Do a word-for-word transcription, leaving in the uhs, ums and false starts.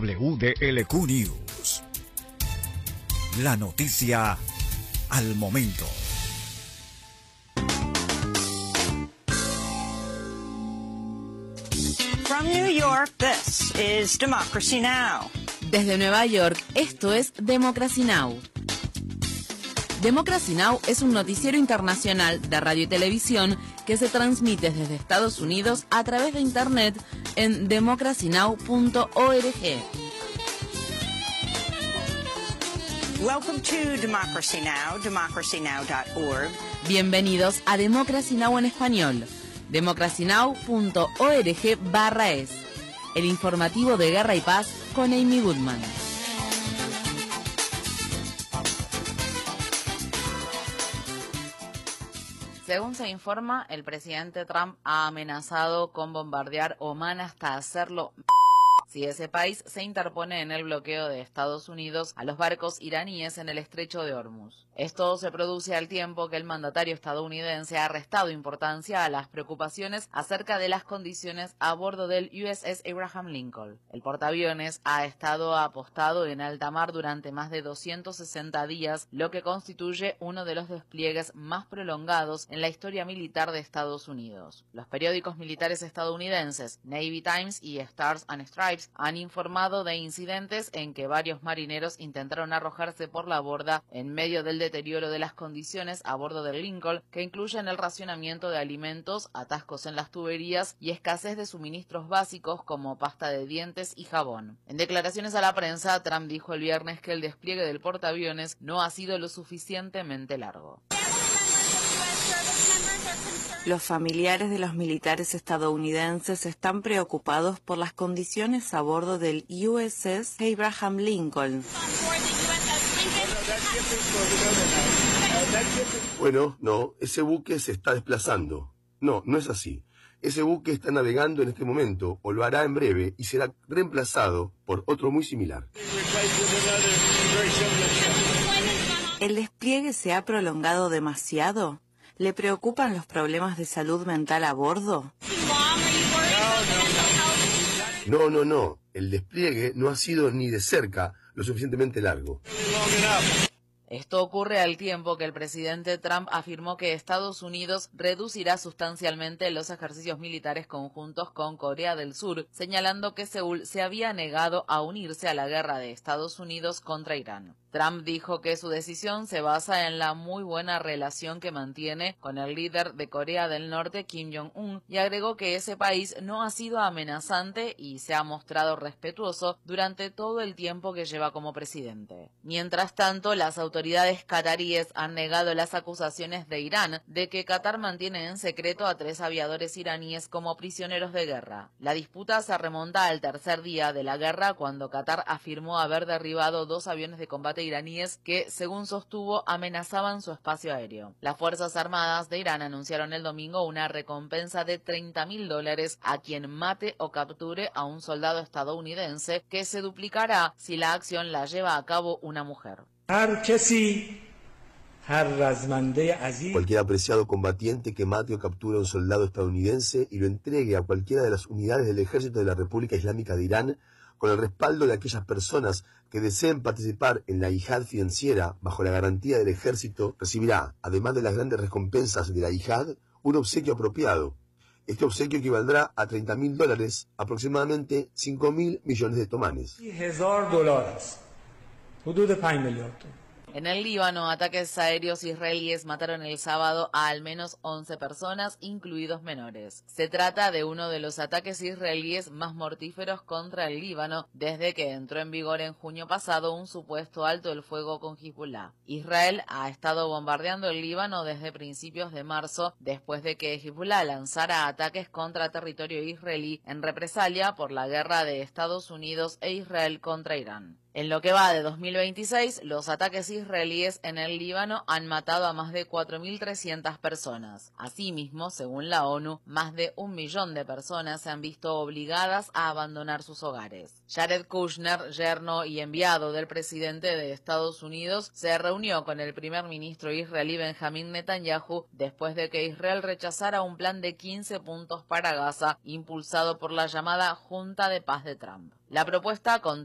W D L Q News. La noticia al momento. From New York, this is Democracy Now! Desde Nueva York, esto es Democracy Now! Democracy Now! Es un noticiero internacional de radio y televisión que se transmite desde Estados Unidos a través de Internet en democracy now punto org. Welcome to Democracy Now!, democracy now dot org. Bienvenidos a Democracy Now! En español. democracy now punto org barra es. El informativo de Guerra y Paz con Amy Goodman. Según se informa, el presidente Trump ha amenazado con bombardear Omán hasta hacerlo si ese país se interpone en el bloqueo de Estados Unidos a los barcos iraníes en el estrecho de Hormuz. Esto se produce al tiempo que el mandatario estadounidense ha restado importancia a las preocupaciones acerca de las condiciones a bordo del U S S Abraham Lincoln. El portaaviones ha estado apostado en alta mar durante más de doscientos sesenta días, lo que constituye uno de los despliegues más prolongados en la historia militar de Estados Unidos. Los periódicos militares estadounidenses Navy Times y Stars and Stripes han informado de incidentes en que varios marineros intentaron arrojarse por la borda en medio del deterioro de las condiciones a bordo del Lincoln, que incluyen el racionamiento de alimentos, atascos en las tuberías y escasez de suministros básicos como pasta de dientes y jabón. En declaraciones a la prensa, Trump dijo el viernes que el despliegue del portaaviones no ha sido lo suficientemente largo. Los familiares de los militares estadounidenses están preocupados por las condiciones a bordo del U S S Abraham Lincoln. Bueno, no, ese buque se está desplazando. No, no es así. Ese buque está navegando en este momento, o lo hará en breve, y será reemplazado por otro muy similar. ¿El despliegue se ha prolongado demasiado? ¿Le preocupan los problemas de salud mental a bordo? No, no, no. El despliegue no ha sido ni de cerca lo suficientemente largo. Esto ocurre al tiempo que el presidente Trump afirmó que Estados Unidos reducirá sustancialmente los ejercicios militares conjuntos con Corea del Sur, señalando que Seúl se había negado a unirse a la guerra de Estados Unidos contra Irán. Trump dijo que su decisión se basa en la muy buena relación que mantiene con el líder de Corea del Norte, Kim Jong-un, y agregó que ese país no ha sido amenazante y se ha mostrado respetuoso durante todo el tiempo que lleva como presidente. Mientras tanto, las autoridades cataríes han negado las acusaciones de Irán de que Qatar mantiene en secreto a tres aviadores iraníes como prisioneros de guerra. La disputa se remonta al tercer día de la guerra, cuando Qatar afirmó haber derribado dos aviones de combate iraníes que, según sostuvo, amenazaban su espacio aéreo. Las Fuerzas Armadas de Irán anunciaron el domingo una recompensa de treinta mil dólares a quien mate o capture a un soldado estadounidense, que se duplicará si la acción la lleva a cabo una mujer. Cualquier apreciado combatiente que mate o capture a un soldado estadounidense y lo entregue a cualquiera de las unidades del Ejército de la República Islámica de Irán, con el respaldo de aquellas personas que deseen participar en la yihad financiera bajo la garantía del ejército, recibirá, además de las grandes recompensas de la yihad, un obsequio apropiado. Este obsequio equivaldrá a treinta mil dólares, aproximadamente cinco mil millones de tomanes. En el Líbano, ataques aéreos israelíes mataron el sábado a al menos once personas, incluidos menores. Se trata de uno de los ataques israelíes más mortíferos contra el Líbano desde que entró en vigor en junio pasado un supuesto alto el fuego con Hezbollah. Israel ha estado bombardeando el Líbano desde principios de marzo, después de que Hezbollah lanzara ataques contra territorio israelí en represalia por la guerra de Estados Unidos e Israel contra Irán. En lo que va de dos mil veintiséis, los ataques israelíes en el Líbano han matado a más de cuatro mil trescientas personas. Asimismo, según la ONU, más de un millón de personas se han visto obligadas a abandonar sus hogares. Jared Kushner, yerno y enviado del presidente de Estados Unidos, se reunió con el primer ministro israelí Benjamin Netanyahu después de que Israel rechazara un plan de quince puntos para Gaza impulsado por la llamada Junta de Paz de Trump. La propuesta con